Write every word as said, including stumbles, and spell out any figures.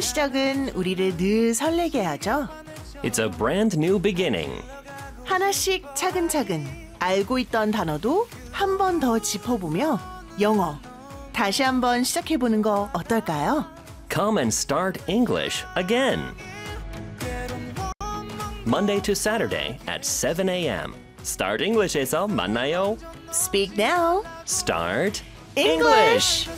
시작은 우리를 늘 설레게 하죠. It's a brand new beginning. 하나씩 차근차근 알고 있던 단어도 한 번 더 짚어보며 영어 다시 한번 시작해보는 거 어떨까요? Come and start English again. Monday to Saturday at seven a.m. Start English에서 만나요. Speak now. Start English.